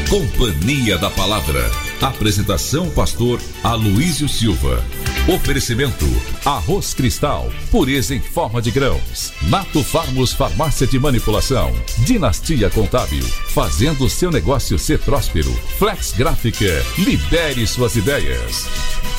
Companhia da Palavra. Apresentação pastor Aloísio Silva. Oferecimento: Arroz Cristal, pureza em forma de grãos. Nato Farmos Farmácia de Manipulação. Dinastia Contábil, fazendo seu negócio ser próspero. Flex Gráfica, libere suas ideias.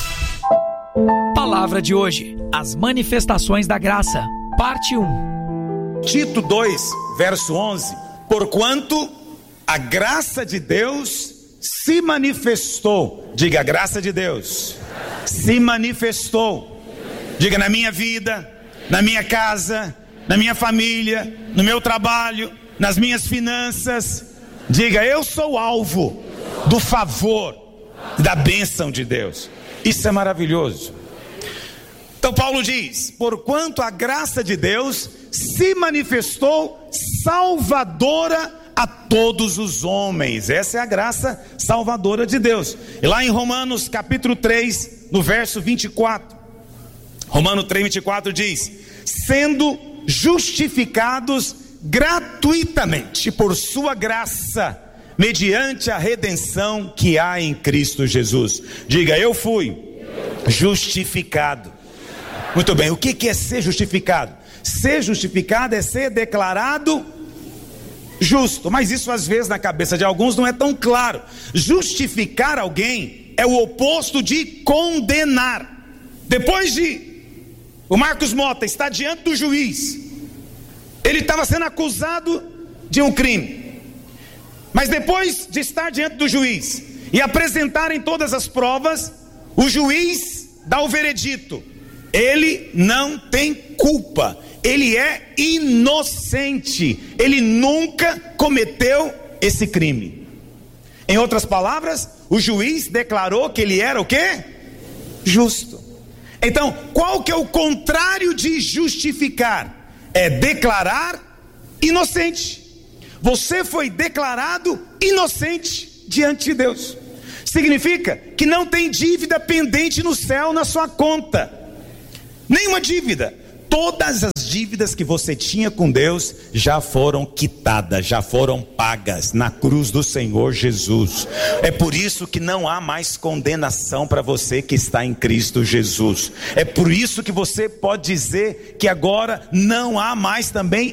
Palavra de hoje: as manifestações da graça, parte 1. Tito 2, verso 11. Porquanto a graça de Deus se manifestou. Diga: a graça de Deus se manifestou. Diga: na minha vida, na minha casa, na minha família, no meu trabalho, nas minhas finanças. Diga: eu sou alvo do favor, da bênção de Deus. Isso é maravilhoso. Então Paulo diz: porquanto a graça de Deus se manifestou salvadora a todos os homens. Essa é a graça salvadora de Deus. E lá em Romanos capítulo 3, no verso 24, Romanos 3, 24 diz: sendo justificados gratuitamente por sua graça, mediante a redenção que há em Cristo Jesus. Diga: eu fui justificado. Muito bem, o que é ser justificado? Ser justificado é ser declarado justo, mas isso às vezes na cabeça de alguns não é tão claro. Justificar alguém é o oposto de condenar. Depois de o Marcos Mota estar diante do juiz, ele estava sendo acusado de um crime, mas depois de estar diante do juiz e apresentarem todas as provas, o juiz dá o veredito: ele não tem culpa, ele é inocente, ele nunca cometeu esse crime. Em outras palavras, o juiz declarou que ele era o quê? Justo. Então, qual que é o contrário de justificar? É declarar inocente. Você foi declarado inocente diante de Deus. Significa que não tem dívida pendente no céu na sua conta. Nenhuma dívida. Todas as dívidas que você tinha com Deus já foram quitadas, já foram pagas na cruz do Senhor Jesus. É por isso que não há mais condenação para você que está em Cristo Jesus. É por isso que você pode dizer que agora não há mais também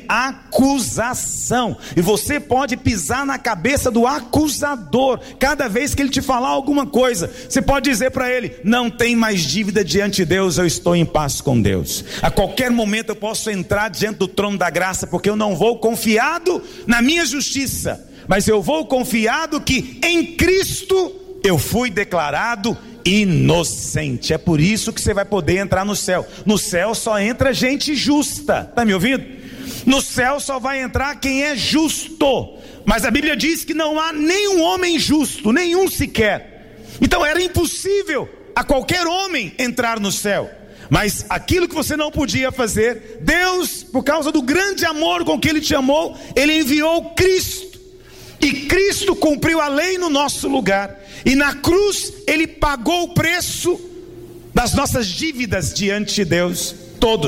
acusação. E você pode pisar na cabeça do acusador. Cada vez que ele te falar alguma coisa, você pode dizer para ele: não tem mais dívida diante de Deus, eu estou em paz com Deus. A qualquer momento eu posso entrar diante do trono da graça, porque eu não vou confiado na minha justiça, mas eu vou confiado que em Cristo eu fui declarado inocente. É por isso que você vai poder entrar no céu. No céu só entra gente justa. Está me ouvindo? No céu só vai entrar quem é justo. Mas a Bíblia diz que não há nenhum homem justo, nenhum sequer. Então era impossível a qualquer homem entrar no céu. Mas aquilo que você não podia fazer, Deus, por causa do grande amor com que Ele te amou, Ele enviou Cristo. E Cristo cumpriu a lei no nosso lugar. E na cruz Ele pagou o preço das nossas dívidas diante de Deus.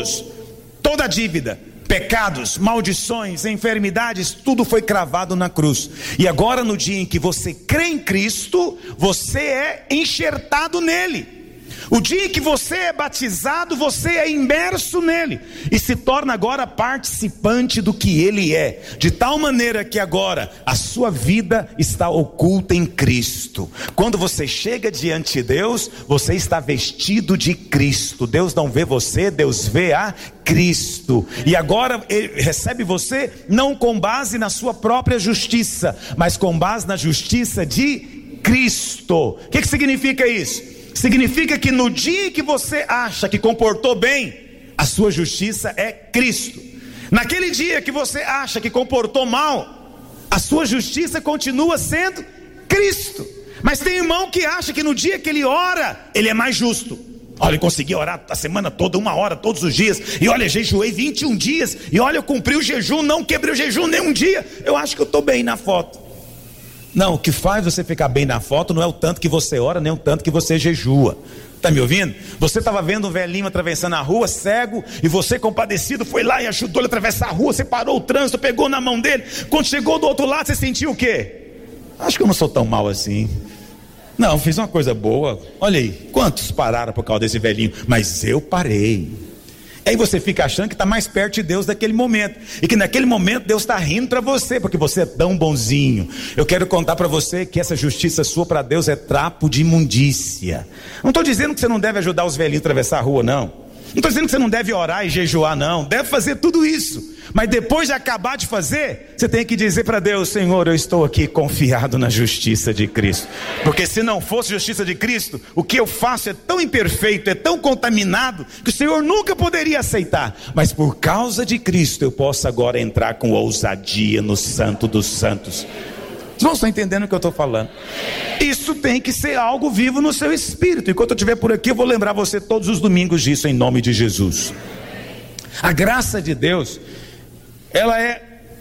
Toda a dívida, pecados, maldições, enfermidades, tudo foi cravado na cruz. E agora, no dia em que você crê em Cristo, você é enxertado nele. O dia em que você é batizado, você é imerso nele e se torna agora participante do que ele é, de tal maneira que agora a sua vida está oculta em Cristo. Quando você chega diante de Deus, você está vestido de Cristo. Deus não vê você, Deus vê a Cristo. E agora ele recebe você não com base na sua própria justiça, mas com base na justiça de Cristo. O que significa isso? Significa que no dia que você acha que comportou bem, a sua justiça é Cristo. Naquele dia que você acha que comportou mal, a sua justiça continua sendo Cristo. Mas tem irmão que acha que no dia que ele ora, ele é mais justo. Olha, eu consegui orar a semana toda, 1 hora todos os dias. E olha, jejuei 21 dias. E olha, eu cumpri o jejum, não quebrei o jejum nem um dia. Eu acho que eu estou bem na foto. Não, o que faz você ficar bem na foto não é o tanto que você ora, nem o tanto que você jejua. Está me ouvindo? Você estava vendo um velhinho atravessando a rua, cego, e você, compadecido, foi lá e ajudou ele a atravessar a rua. Você parou o trânsito, pegou na mão dele. Quando chegou do outro lado, você sentiu o quê? acho que eu não sou tão mal assim. Não, fiz uma coisa boa. Olha aí, quantos pararam por causa desse velhinho? Mas eu parei. Aí você fica achando que está mais perto de Deus naquele momento, e que naquele momento Deus está rindo para você, porque você é tão bonzinho. Eu quero contar para você que essa justiça sua para Deus é trapo de imundícia. Não estou dizendo que você não deve ajudar os velhinhos a atravessar a rua, não. Não estou dizendo que você não deve orar e jejuar, não. Deve fazer tudo isso. Mas depois de acabar de fazer, você tem que dizer para Deus: Senhor, eu estou aqui confiado na justiça de Cristo. Porque se não fosse justiça de Cristo, o que eu faço é tão imperfeito, é tão contaminado, que o Senhor nunca poderia aceitar. Mas por causa de Cristo, eu posso agora entrar com ousadia no Santo dos Santos. Vocês não estão entendendo o que eu estou falando? Isso tem que ser algo vivo no seu espírito. Enquanto eu estiver por aqui, eu vou lembrar você todos os domingos disso, em nome de Jesus. A graça de Deus, ela é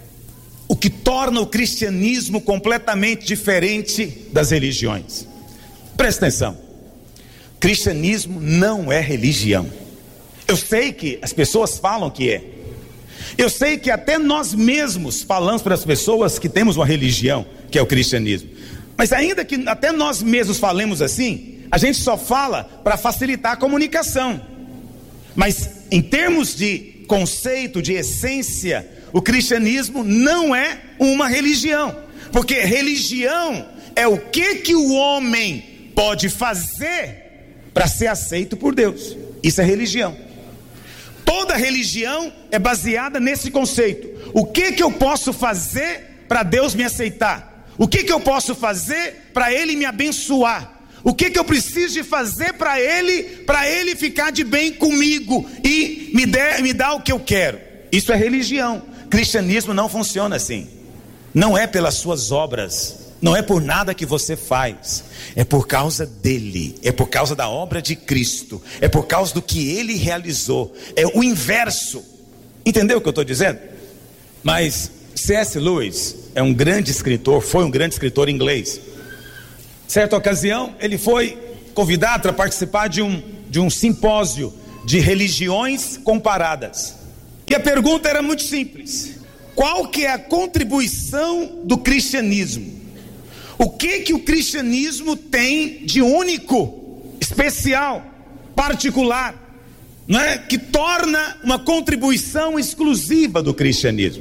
o que torna o cristianismo completamente diferente das religiões. Presta atenção: cristianismo não é religião. Eu sei que as pessoas falam que é. Eu sei que até nós mesmos falamos para as pessoas que temos uma religião, que é o cristianismo. Mas ainda que até nós mesmos falemos assim, a gente só fala para facilitar a comunicação. Mas em termos de conceito, de essência, o cristianismo não é uma religião. Porque religião é o que o homem pode fazer para ser aceito por Deus. Isso é religião. Toda religião é baseada nesse conceito. O que eu posso fazer para Deus me aceitar? O que eu posso fazer para Ele me abençoar? O que eu preciso de fazer para Ele ficar de bem comigo e me dar o que eu quero? Isso é religião. Cristianismo não funciona assim. Não é pelas suas obras, não é por nada que você faz, é por causa dele, é por causa da obra de Cristo, é por causa do que ele realizou. É o inverso. Entendeu o que eu estou dizendo? Mas C.S. Lewis é um grande escritor, foi um grande escritor inglês. Certa ocasião ele foi convidado para participar de um simpósio de religiões comparadas. E a pergunta era muito simples: qual que é a contribuição do cristianismo? O que o cristianismo tem de único, especial, particular, não é? Que torna uma contribuição exclusiva do cristianismo.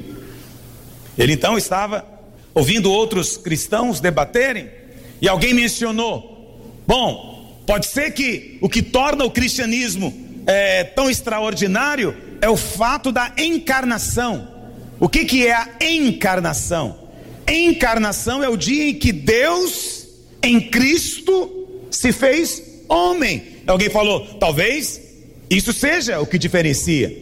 Ele então estava ouvindo outros cristãos debaterem, e alguém mencionou: bom, pode ser que o que torna o cristianismo tão extraordinário é o fato da encarnação. O que é a encarnação? Encarnação é o dia em que Deus, em Cristo, se fez homem. Alguém falou: talvez isso seja o que diferencia.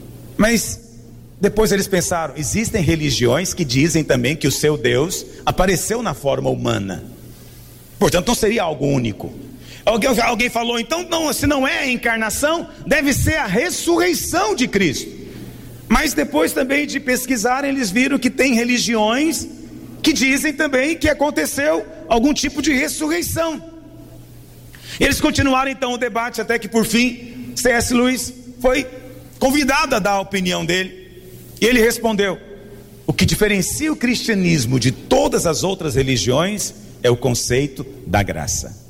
Mas depois eles pensaram: existem religiões que dizem também que o seu Deus apareceu na forma humana, portanto não seria algo único. Alguém falou: então não, se não é a encarnação, deve ser a ressurreição de Cristo. Mas depois também de pesquisarem, eles viram que tem religiões que dizem também que aconteceu algum tipo de ressurreição. Eles continuaram então o debate, até que por fim C.S. Lewis foi convidado a dar a opinião dele. E ele respondeu: o que diferencia o cristianismo de todas as outras religiões é o conceito da graça.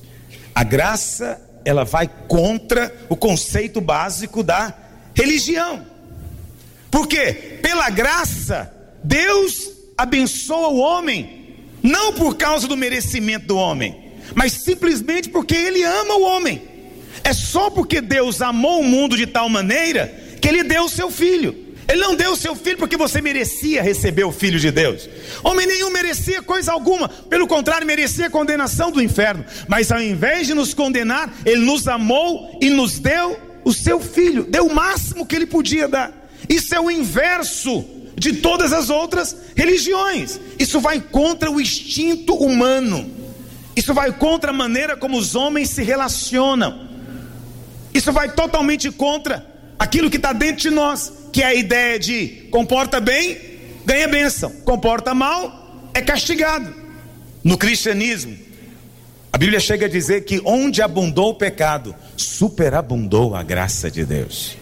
A graça, ela vai contra o conceito básico da religião. Por quê? Pela graça, Deus abençoa o homem, não por causa do merecimento do homem, mas simplesmente porque Ele ama o homem. É só porque Deus amou o mundo de tal maneira que Ele deu o seu Filho. Ele não deu o seu Filho porque você merecia receber o Filho de Deus. Homem nenhum merecia coisa alguma, pelo contrário, merecia a condenação do inferno. Mas ao invés de nos condenar, Ele nos amou e nos deu o seu Filho, deu o máximo que Ele podia dar. Isso é o inverso de todas as outras religiões. Isso vai contra o instinto humano. Isso vai contra a maneira como os homens se relacionam. Isso vai totalmente contra aquilo que está dentro de nós, que é a ideia de comporta bem, ganha bênção, comporta mal, é castigado. No cristianismo, a Bíblia chega a dizer que onde abundou o pecado, superabundou a graça de Deus.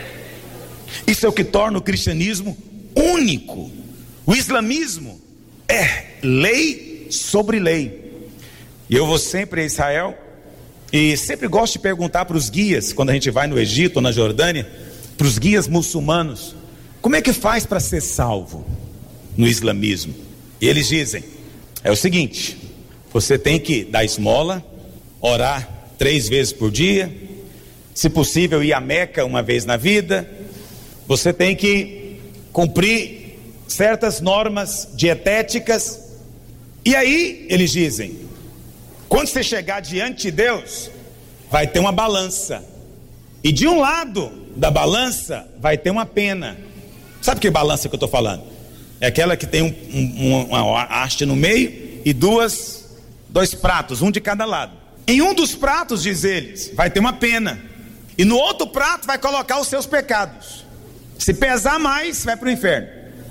Isso é o que torna o cristianismo único. O islamismo é lei sobre lei. E eu vou sempre a Israel, e sempre gosto de perguntar para os guias, quando a gente vai no Egito ou na Jordânia, para os guias muçulmanos, como é que faz para ser salvo no islamismo? E eles dizem, é o seguinte, você tem que dar esmola, orar 3 vezes por dia, se possível ir a Meca uma vez na vida, você tem que cumprir certas normas dietéticas, e aí eles dizem, quando você chegar diante de Deus, vai ter uma balança, e de um lado da balança vai ter uma pena. Sabe que balança que eu estou falando? É aquela que tem uma haste no meio e dois pratos, um de cada lado. Em um dos pratos, diz eles, vai ter uma pena, e no outro prato vai colocar os seus pecados. Se pesar mais, vai para o inferno.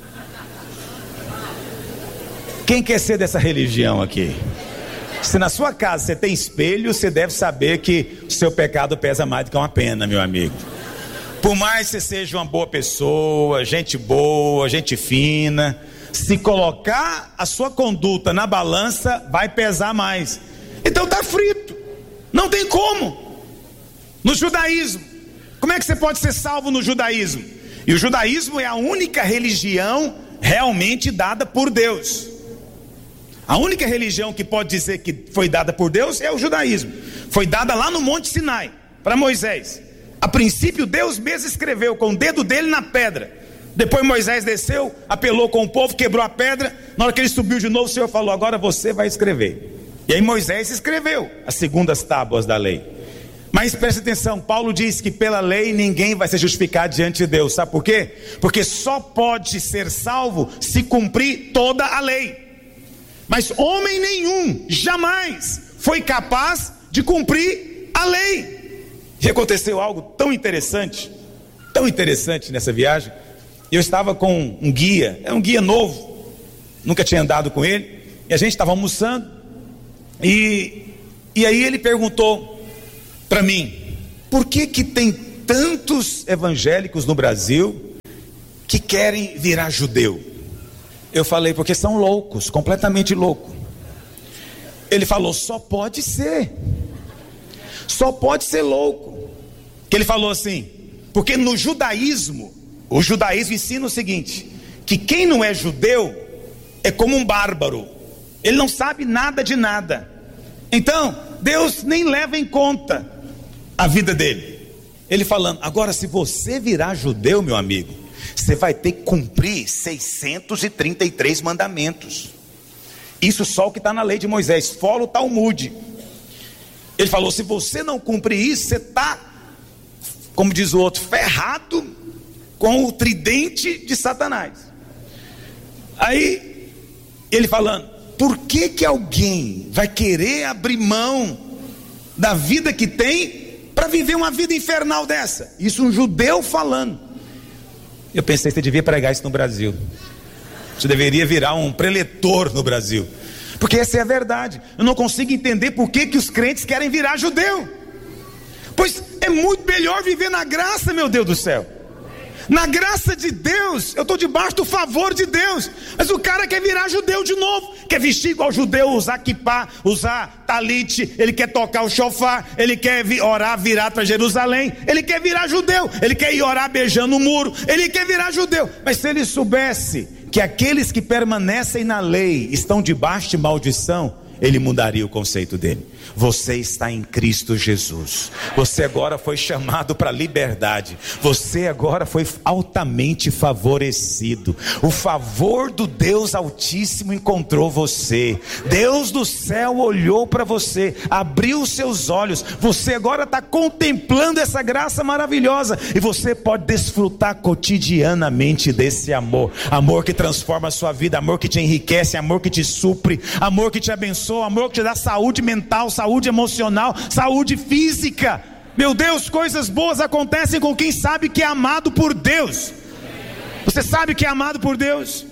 Quem quer ser dessa religião aqui? Se na sua casa você tem espelho, você deve saber que o seu pecado pesa mais do que uma pena, meu amigo. Por mais que você seja uma boa pessoa, gente boa, gente fina, se colocar a sua conduta na balança, vai pesar mais. Então tá frito, não tem como. No judaísmo, como é que você pode ser salvo no judaísmo? E o judaísmo é a única religião realmente dada por Deus. A única religião que pode dizer que foi dada por Deus é o judaísmo. Foi dada lá no Monte Sinai, para Moisés. A princípio Deus mesmo escreveu com o dedo dele na pedra. Depois Moisés desceu, apelou com o povo, quebrou a pedra. Na hora que ele subiu de novo, o Senhor falou, agora você vai escrever. E aí Moisés escreveu as segundas tábuas da lei. Mas preste atenção, Paulo diz que pela lei ninguém vai ser justificado diante de Deus. Sabe por quê? Porque só pode ser salvo se cumprir toda a lei. Mas homem nenhum jamais foi capaz de cumprir a lei. E aconteceu algo tão interessante nessa viagem. Eu estava com um guia, é um guia novo, nunca tinha andado com ele, e a gente estava almoçando, e aí ele perguntou para mim, por que tem tantos evangélicos no Brasil que querem virar judeu? Eu falei, porque são loucos, completamente loucos. Ele falou, só pode ser louco. Que ele falou assim, porque no judaísmo, o judaísmo ensina o seguinte, que quem não é judeu é como um bárbaro, ele não sabe nada de nada, então Deus nem leva em conta a vida dele. Ele falando, agora se você virar judeu, meu amigo, você vai ter que cumprir 633 mandamentos. Isso só o que está na lei de Moisés, fora o Talmud. Ele falou, se você não cumprir isso, você está, como diz o outro, ferrado com o tridente de Satanás. Aí, ele falando, por que alguém vai querer abrir mão da vida que tem para viver uma vida infernal dessa? Isso um judeu falando. Eu pensei, você devia pregar isso no Brasil. Você deveria virar um preletor no Brasil. Porque essa é a verdade. Eu não consigo entender por que os crentes querem virar judeu. Pois é muito melhor viver na graça, meu Deus do céu. Na graça de Deus, eu estou debaixo do favor de Deus. Mas o cara quer virar judeu de novo. Quer vestir igual judeu, usar kippá, usar talite. Ele quer tocar o shofar. Ele quer orar virado para Jerusalém. Ele quer virar judeu. Ele quer ir orar beijando o muro. Ele quer virar judeu. Mas se ele soubesse que aqueles que permanecem na lei estão debaixo de maldição, ele mudaria o conceito dele. Você está em Cristo Jesus. Você agora foi chamado para a liberdade. Você agora foi altamente favorecido. O favor do Deus Altíssimo encontrou você. Deus do céu olhou para você, abriu os seus olhos. Você agora está contemplando essa graça maravilhosa, e você pode desfrutar cotidianamente desse amor. Amor que transforma a sua vida, amor que te enriquece, amor que te supre, amor que te abençoa, amor que te dá saúde mental, saúde emocional, saúde física. Meu Deus, coisas boas acontecem com quem sabe que é amado por Deus. Você sabe que é amado por Deus?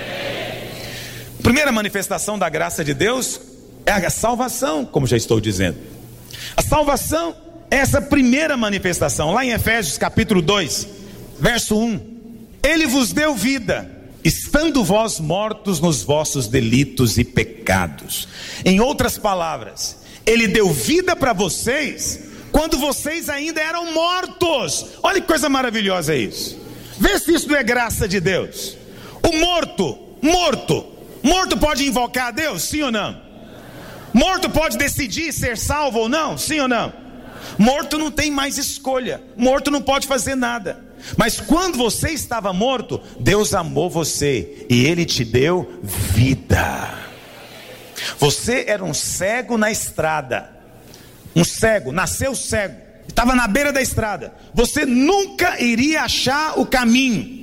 A primeira manifestação da graça de Deus é a salvação, como já estou dizendo. A salvação é essa primeira manifestação. Lá em Efésios capítulo 2, verso 1: Ele vos deu vida estando vós mortos nos vossos delitos e pecados. Em outras palavras, Ele deu vida para vocês quando vocês ainda eram mortos. Olha que coisa maravilhosa isso. Vê se isso não é graça de Deus. O morto pode invocar a Deus, sim ou não? Morto pode decidir ser salvo ou não, sim ou não? Morto não tem mais escolha, morto não pode fazer nada. Mas quando você estava morto, Deus amou você e Ele te deu vida. Você era um cego na estrada, um cego, nasceu cego, estava na beira da estrada. Você nunca iria achar o caminho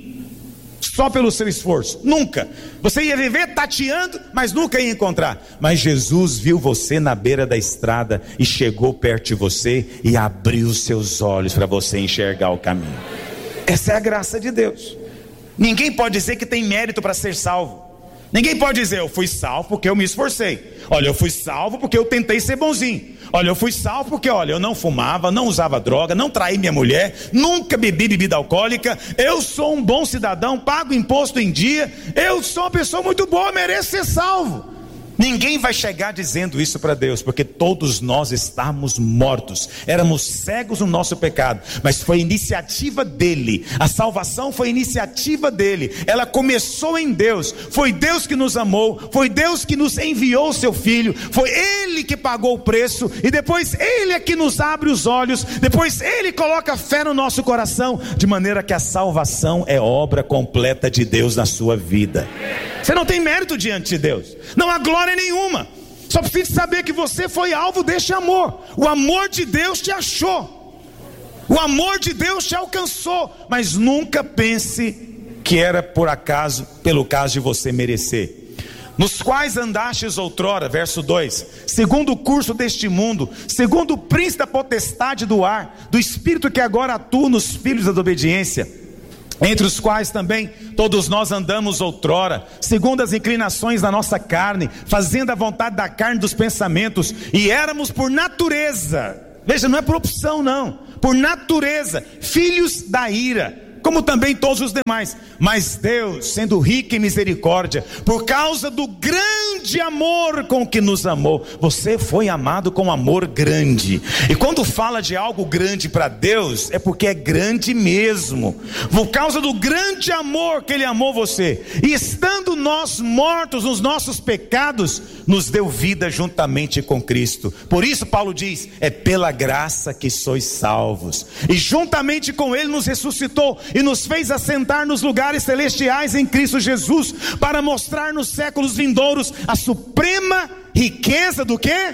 só pelo seu esforço, nunca. Você ia viver tateando, mas nunca ia encontrar. Mas Jesus viu você na beira da estrada e chegou perto de você e abriu seus olhos para você enxergar o caminho. Essa é a graça de Deus. Ninguém pode dizer que tem mérito para ser salvo. Ninguém pode dizer, eu fui salvo porque eu me esforcei. Olha, eu fui salvo porque eu tentei ser bonzinho. Olha, eu fui salvo porque, olha, eu não fumava, não usava droga, não traí minha mulher, nunca bebi bebida alcoólica. Eu sou um bom cidadão, pago imposto em dia. Eu sou uma pessoa muito boa, mereço ser salvo. Ninguém vai chegar dizendo isso para Deus, porque todos nós estamos mortos, éramos cegos no nosso pecado, mas foi iniciativa dele. A salvação foi iniciativa dele, ela começou em Deus. Foi Deus que nos amou, foi Deus que nos enviou o seu filho, foi Ele que pagou o preço, e depois Ele é que nos abre os olhos, depois Ele coloca fé no nosso coração, de maneira que a salvação é obra completa de Deus na sua vida. Você não tem mérito diante de Deus, não há glória nenhuma, só precisa saber que você foi alvo deste amor. O amor de Deus te achou, o amor de Deus te alcançou, mas nunca pense que era por acaso, pelo caso de você merecer. Nos quais andastes outrora, verso 2, segundo o curso deste mundo, segundo o príncipe da potestade do ar, do espírito que agora atua nos filhos da desobediência, entre os quais também todos nós andamos outrora, segundo as inclinações da nossa carne, fazendo a vontade da carne dos pensamentos, e éramos por natureza, veja, não é por opção não, por natureza, filhos da ira, como também todos os demais. Mas Deus, sendo rico em misericórdia, por causa do grande amor com que nos amou, você foi amado com amor grande. E quando fala de algo grande para Deus, é porque é grande mesmo. Por causa do grande amor que Ele amou você, e estando nós mortos nos nossos pecados, nos deu vida juntamente com Cristo. Por isso Paulo diz, é pela graça que sois salvos, e juntamente com Ele nos ressuscitou e nos fez assentar nos lugares celestiais em Cristo Jesus, para mostrar nos séculos vindouros a suprema riqueza do quê?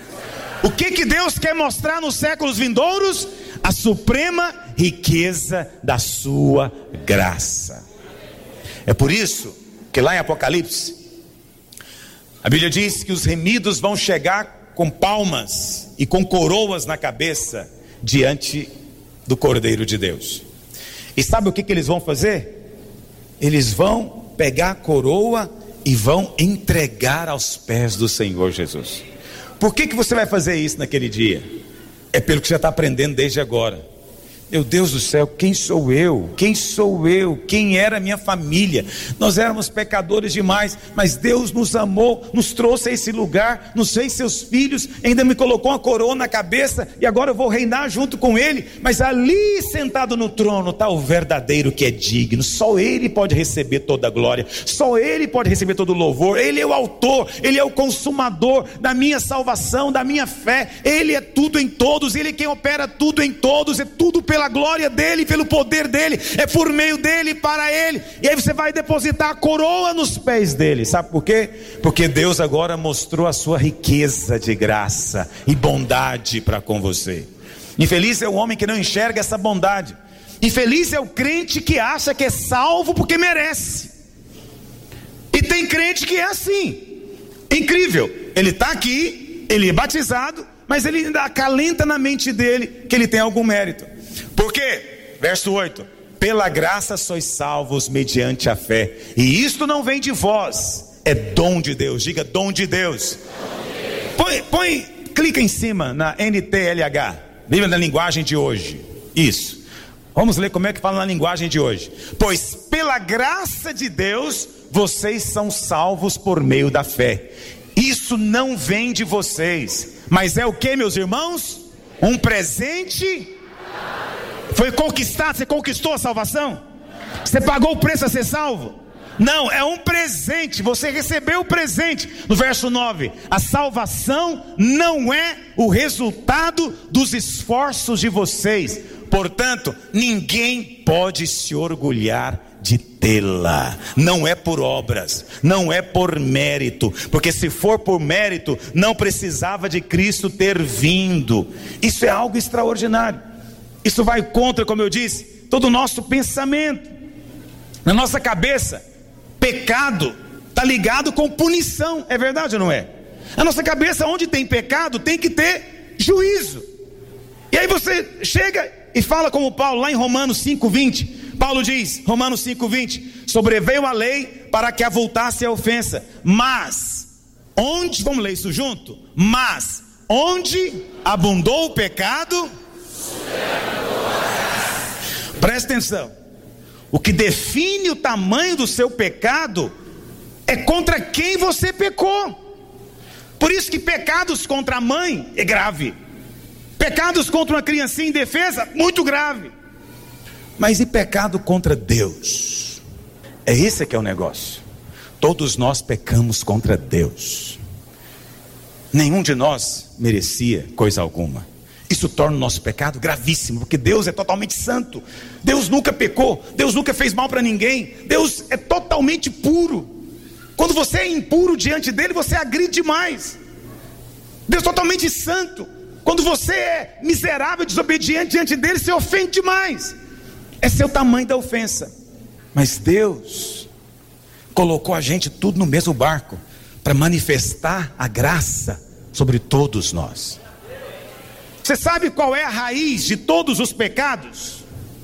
O que Deus quer mostrar nos séculos vindouros? A suprema riqueza da sua graça. É por isso que lá em Apocalipse, a Bíblia diz que os remidos vão chegar com palmas e com coroas na cabeça diante do Cordeiro de Deus. E sabe o que eles vão fazer? Eles vão pegar a coroa e vão entregar aos pés do Senhor Jesus. Por que você vai fazer isso naquele dia? É pelo que você está aprendendo desde agora. Meu Deus do céu, quem sou eu? Quem sou eu? Quem era a minha família? Nós éramos pecadores demais, mas Deus nos amou, nos trouxe a esse lugar, nos fez seus filhos, ainda me colocou uma coroa na cabeça, e agora eu vou reinar junto com Ele. Mas ali sentado no trono está o verdadeiro que é digno. Só Ele pode receber toda a glória, só Ele pode receber todo o louvor. Ele é o autor, Ele é o consumador da minha salvação, da minha fé. Ele é tudo em todos, Ele é quem opera tudo em todos, é tudo pela glória dele, pelo poder dele, é por meio dele, para ele. E aí você vai depositar a coroa nos pés dele. Sabe por quê? Porque Deus agora mostrou a sua riqueza de graça e bondade para com você. Infeliz é o homem que não enxerga essa bondade. Infeliz é o crente que acha que é salvo porque merece. E tem crente que é assim, incrível, ele está aqui, ele é batizado, mas ele ainda acalenta na mente dele que ele tem algum mérito. Por quê? Verso 8: pela graça sois salvos mediante a fé, e isto não vem de vós, é dom de Deus. Diga, dom de Deus. Clica em cima na NTLH, Bíblia da linguagem de hoje. Isso. Vamos ler como é que fala na linguagem de hoje. Pois pela graça de Deus, vocês são salvos por meio da fé. Isso não vem de vocês, mas é o que, meus irmãos? Um presente. Foi conquistado, você conquistou a salvação? Você pagou o preço a ser salvo? Não, é um presente, você recebeu o presente. No verso 9, a salvação não é o resultado dos esforços de vocês, portanto, ninguém pode se orgulhar de tê-la. Não é por obras, não é por mérito, porque se for por mérito, não precisava de Cristo ter vindo. Isso é algo extraordinário. Isso vai contra, como eu disse, todo o nosso pensamento. Na nossa cabeça, pecado está ligado com punição, é verdade ou não é? A nossa cabeça, onde tem pecado, tem que ter juízo. E aí você chega e fala como Paulo, lá em Romanos 5:20. Paulo diz, Romanos 5:20, sobreveio a lei para que avultasse a ofensa, mas onde, vamos ler isso junto? Mas onde abundou o pecado, presta atenção. O que define o tamanho do seu pecado é contra quem você pecou. Por isso que pecados contra a mãe é grave. Pecados contra uma criancinha indefesa, muito grave. Mas e pecado contra Deus? É esse que é o negócio. Todos nós pecamos contra Deus. Nenhum de nós merecia coisa alguma. Isso torna o nosso pecado gravíssimo, porque Deus é totalmente santo. Deus nunca pecou, Deus nunca fez mal para ninguém. Deus é totalmente puro. Quando você é impuro diante dele, você agride demais. Deus é totalmente santo. Quando você é miserável, desobediente diante dele, você ofende demais. Esse é o tamanho da ofensa. Mas Deus colocou a gente tudo no mesmo barco, para manifestar a graça sobre todos nós. Você sabe qual é a raiz de todos os pecados?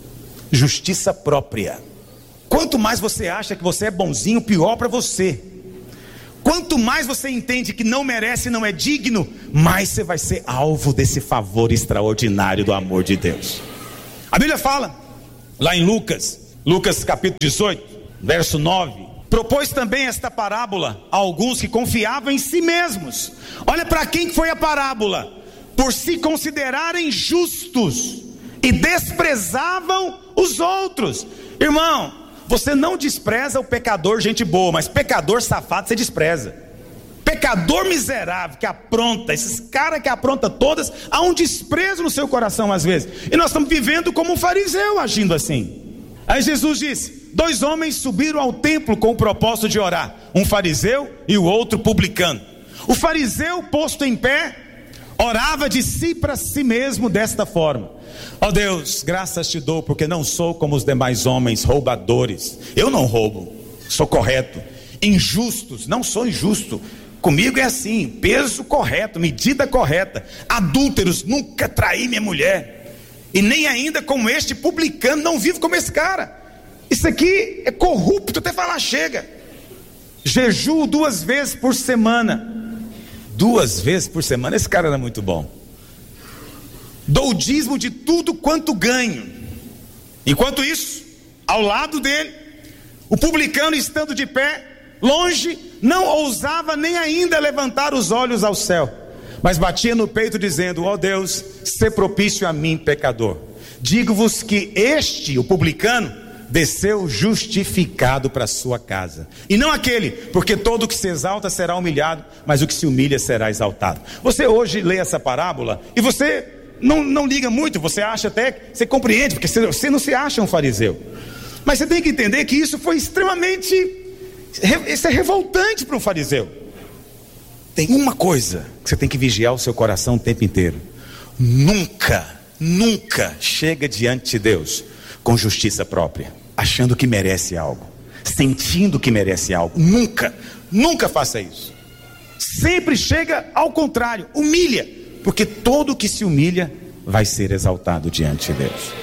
Justiça própria. Quanto mais você acha que você é bonzinho, pior para você. Quanto mais você entende que não merece, não é digno, mais você vai ser alvo desse favor extraordinário do amor de Deus. A Bíblia fala, lá em Lucas capítulo 18, verso 9, propôs também esta parábola a alguns que confiavam em si mesmos. Olha para quem foi a parábola. Por se considerarem justos e desprezavam os outros. Irmão, você não despreza o pecador gente boa, mas pecador safado você despreza. Pecador miserável que apronta, esses caras que aprontam todas, há um desprezo no seu coração às vezes. E nós estamos vivendo como um fariseu agindo assim. Aí Jesus disse, 2 homens subiram ao templo com o propósito de orar, um fariseu e o outro publicano. O fariseu, posto em pé, orava de si para si mesmo desta forma: ó Deus, graças te dou, porque não sou como os demais homens roubadores. Eu não roubo, sou correto. Injustos, não sou injusto. Comigo é assim, peso correto, medida correta. Adúlteros, nunca traí minha mulher. E nem ainda como este publicano, não vivo como esse cara. Isso aqui é corrupto até falar chega. Jejuo 2 vezes por semana. 2 vezes por semana, esse cara era muito bom. Dou o dízimo de tudo quanto ganho. Enquanto isso, ao lado dele, o publicano, estando de pé, longe, não ousava nem ainda levantar os olhos ao céu, mas batia no peito dizendo: ó Deus, sê propício a mim, pecador. Digo-vos que este, o publicano, desceu justificado para sua casa, e não aquele, porque todo o que se exalta será humilhado, mas o que se humilha será exaltado. Você hoje lê essa parábola e você não liga muito, você acha até, você compreende, porque você não se acha um fariseu, mas você tem que entender que isso foi extremamente, isso é revoltante para um fariseu. Tem uma coisa que você tem que vigiar o seu coração o tempo inteiro: nunca chega diante de Deus com justiça própria, achando que merece algo, sentindo que merece algo. Nunca faça isso. Sempre chega ao contrário, humilha, porque todo que se humilha vai ser exaltado diante de Deus.